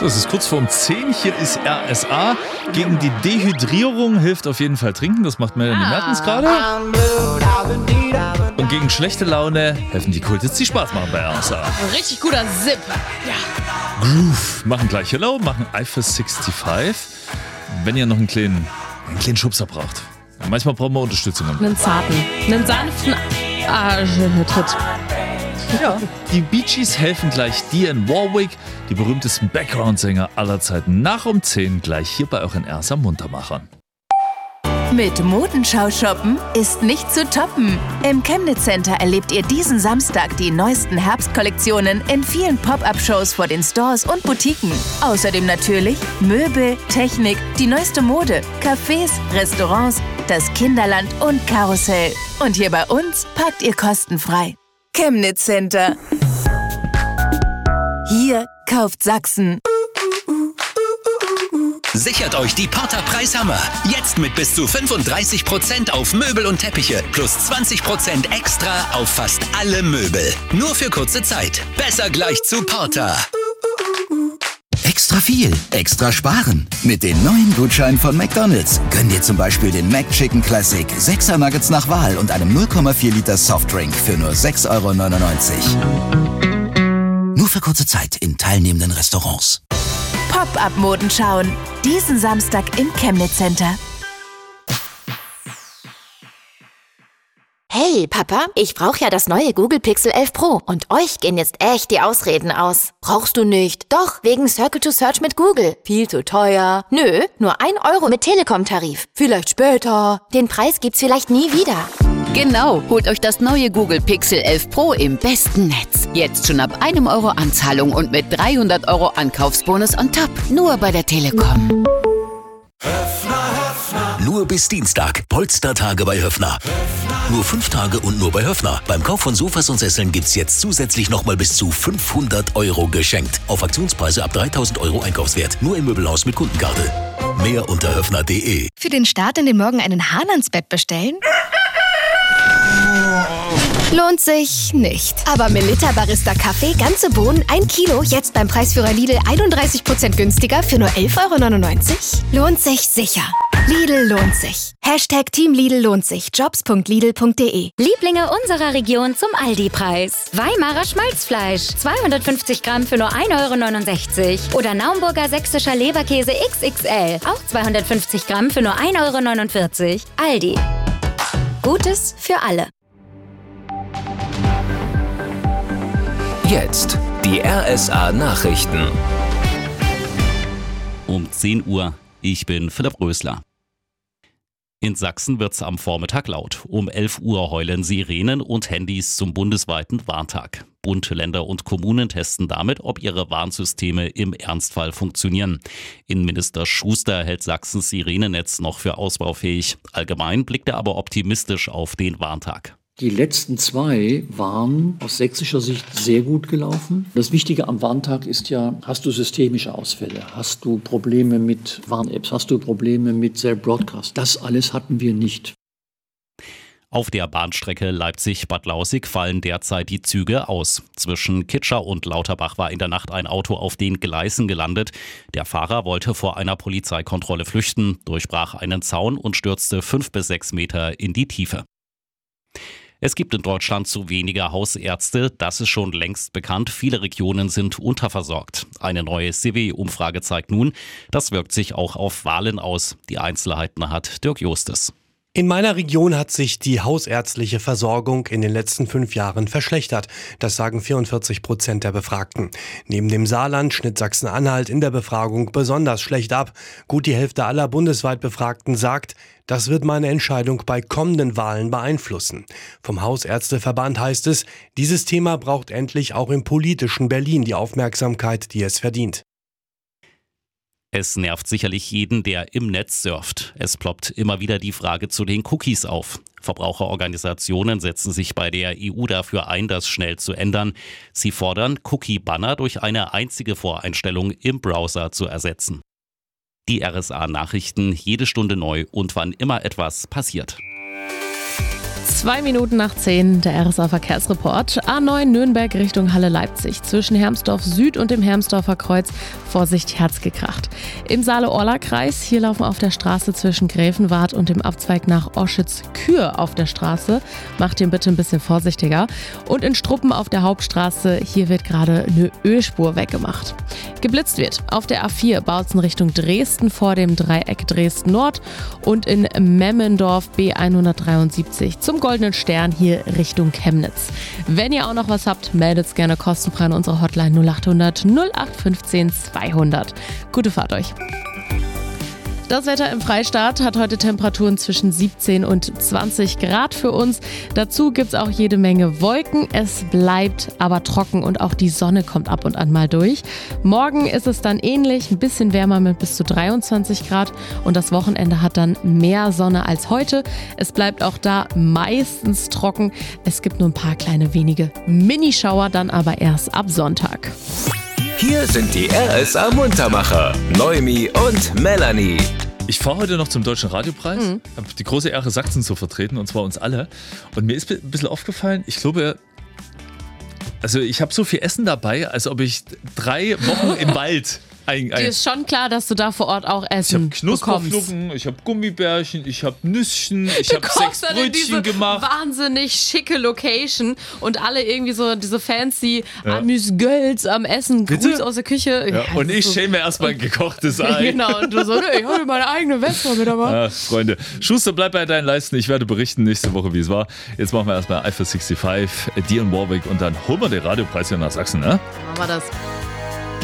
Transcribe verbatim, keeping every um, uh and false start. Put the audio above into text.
So, es ist kurz vor um zehn. Hier ist R S A. Gegen die Dehydrierung hilft auf jeden Fall Trinken. Das macht Melanie Mertens gerade. Und gegen schlechte Laune helfen die Kultis, die Spaß machen bei R S A. Ein richtig guter Zip. Ja. Groove. Machen gleich Hello, machen I F S sechsundsiebzig. Wenn ihr noch einen kleinen, einen kleinen Schubser braucht. Manchmal brauchen wir Unterstützung. Einen zarten, einen sanften Arsch-Tritt. Ja. Die Bee Gees helfen gleich Dionne Warwick, die berühmtesten Background-Sänger aller Zeiten, nach um zehn gleich hier bei euren R S A Muntermachern. Mit Modenschau shoppen ist nicht zu toppen. Im Chemnitz Center erlebt ihr diesen Samstag die neuesten Herbstkollektionen in vielen Pop-Up-Shows vor den Stores und Boutiquen. Außerdem natürlich Möbel, Technik, die neueste Mode, Cafés, Restaurants, das Kinderland und Karussell. Und hier bei uns parkt ihr kostenfrei. Chemnitz Center. Hier kauft Sachsen. Sichert euch die Porter Preishammer. Jetzt mit bis zu fünfunddreißig Prozent auf Möbel und Teppiche plus zwanzig Prozent extra auf fast alle Möbel. Nur für kurze Zeit. Besser gleich zu Porter. Extra viel, extra sparen. Mit den neuen Gutscheinen von McDonald's gönn dir zum Beispiel den McChicken Classic, sechser Nuggets nach Wahl und einem null Komma vier Liter Softdrink für nur sechs Euro neunundneunzig. Nur für kurze Zeit in teilnehmenden Restaurants. Pop-Up-Moden schauen. Diesen Samstag im Chemnitz Center. Hey, Papa, ich brauche ja das neue Google Pixel elf Pro und euch gehen jetzt echt die Ausreden aus. Brauchst du nicht? Doch, wegen Circle to Search mit Google. Viel zu teuer. Nö, nur ein Euro mit Telekom-Tarif. Vielleicht später. Den Preis gibt's vielleicht nie wieder. Genau, holt euch das neue Google Pixel elf Pro im besten Netz. Jetzt schon ab einem Euro Anzahlung und mit dreihundert Euro Ankaufsbonus on top. Nur bei der Telekom. Nur bis Dienstag. Polstertage bei Höffner. Nur fünf Tage und nur bei Höffner. Beim Kauf von Sofas und Sesseln gibt's jetzt zusätzlich nochmal bis zu fünfhundert Euro geschenkt. Auf Aktionspreise ab dreitausend Euro Einkaufswert. Nur im Möbelhaus mit Kundenkarte. Mehr unter höffner punkt de. Für den Start in den Morgen einen Hahn ans Bett bestellen? Lohnt sich nicht. Aber Melitta Barista Kaffee, ganze Bohnen, ein Kilo, jetzt beim Preisführer Lidl einunddreißig Prozent günstiger für nur elf Euro neunundneunzig? Lohnt sich sicher. Lidl lohnt sich. Hashtag Team Lidl lohnt sich. Jobs punkt lidl punkt de. Lieblinge unserer Region zum Aldi-Preis. Weimarer Schmalzfleisch, zweihundertfünfzig Gramm für nur ein Euro neunundsechzig. Oder Naumburger sächsischer Leberkäse X X L, auch zweihundertfünfzig Gramm für nur ein Euro neunundvierzig. Aldi. Gutes für alle. Jetzt die R S A Nachrichten. Um zehn Uhr. Ich bin Philipp Rösler. In Sachsen wird's am Vormittag laut. Um elf Uhr heulen Sirenen und Handys zum bundesweiten Warntag. Bund, Länder und Kommunen testen damit, ob ihre Warnsysteme im Ernstfall funktionieren. Innenminister Schuster hält Sachsens Sirenennetz noch für ausbaufähig. Allgemein blickt er aber optimistisch auf den Warntag. Die letzten zwei waren aus sächsischer Sicht sehr gut gelaufen. Das Wichtige am Warntag ist ja, hast du systemische Ausfälle? Hast du Probleme mit Warn-Apps? Hast du Probleme mit Cell Broadcast? Das alles hatten wir nicht. Auf der Bahnstrecke Leipzig-Bad Lausick fallen derzeit die Züge aus. Zwischen Kitscher und Lauterbach war in der Nacht ein Auto auf den Gleisen gelandet. Der Fahrer wollte vor einer Polizeikontrolle flüchten, durchbrach einen Zaun und stürzte fünf bis sechs Meter in die Tiefe. Es gibt in Deutschland zu wenige Hausärzte, das ist schon längst bekannt. Viele Regionen sind unterversorgt. Eine neue C W-Umfrage zeigt nun, das wirkt sich auch auf Wahlen aus. Die Einzelheiten hat Dirk Justes. In meiner Region hat sich die hausärztliche Versorgung in den letzten fünf Jahren verschlechtert. Das sagen vierundvierzig Prozent der Befragten. Neben dem Saarland schnitt Sachsen-Anhalt in der Befragung besonders schlecht ab. Gut die Hälfte aller bundesweit Befragten sagt, das wird meine Entscheidung bei kommenden Wahlen beeinflussen. Vom Hausärzteverband heißt es, dieses Thema braucht endlich auch im politischen Berlin die Aufmerksamkeit, die es verdient. Es nervt sicherlich jeden, der im Netz surft. Es ploppt immer wieder die Frage zu den Cookies auf. Verbraucherorganisationen setzen sich bei der E U dafür ein, das schnell zu ändern. Sie fordern, Cookie-Banner durch eine einzige Voreinstellung im Browser zu ersetzen. Die R S A-Nachrichten jede Stunde neu und wann immer etwas passiert. Zwei Minuten nach zehn, der R S A-Verkehrsreport. A neun Nürnberg Richtung Halle Leipzig. Zwischen Hermsdorf Süd und dem Hermsdorfer Kreuz. Vorsicht, Herz gekracht. Im Saale-Orla-Kreis, hier laufen auf der Straße zwischen Gräfenwart und dem Abzweig nach Oschitz-Kür auf der Straße. Macht den bitte ein bisschen vorsichtiger. Und in Struppen auf der Hauptstraße, hier wird gerade eine Ölspur weggemacht. Geblitzt wird auf der A vier Bautzen Richtung Dresden vor dem Dreieck Dresden Nord und in Memmendorf B hundertdreiundsiebzig zum Goldenen Stern hier Richtung Chemnitz. Wenn ihr auch noch was habt, meldet gerne kostenfrei an unsere Hotline null acht hundert null acht fünfzehn zweihundert. Gute Fahrt euch. Das Wetter im Freistaat hat heute Temperaturen zwischen siebzehn und zwanzig Grad für uns. Dazu gibt es auch jede Menge Wolken. Es bleibt aber trocken und auch die Sonne kommt ab und an mal durch. Morgen ist es dann ähnlich, ein bisschen wärmer mit bis zu dreiundzwanzig Grad und das Wochenende hat dann mehr Sonne als heute. Es bleibt auch da meistens trocken. Es gibt nur ein paar kleine wenige Minischauer, dann aber erst ab Sonntag. Hier sind die R S A-Muntermacher, Noemi und Melanie. Ich fahre heute noch zum Deutschen Radiopreis, mhm. habe die große Ehre, Sachsen zu vertreten, und zwar uns alle. Und mir ist ein bisschen aufgefallen, ich glaube, also ich habe so viel Essen dabei, als ob ich drei Wochen im Wald... Ein, ein Dir ist schon klar, dass du da vor Ort auch Essen Ich habe Knusperflocken, ich habe Gummibärchen, ich habe Nüsschen, ich habe sechs Brötchen gemacht. Wahnsinnig schicke Location und alle irgendwie so diese fancy ja. Amüs-Gölz am Essen, Grüß aus der Küche. Ja, und ich so schäme erstmal ein gekochtes Ei. Genau, und du so, ne, ich habe meine eigene Vespa mit dabei. Ja, Freunde, Schuster, bleib bei deinen Leisten. Ich werde berichten nächste Woche, wie es war. Jetzt machen wir erstmal Eiffel fünfundsechzig, Dionne Warwick und dann holen wir den Radiopreis hier nach Sachsen, ne? Machen wir das.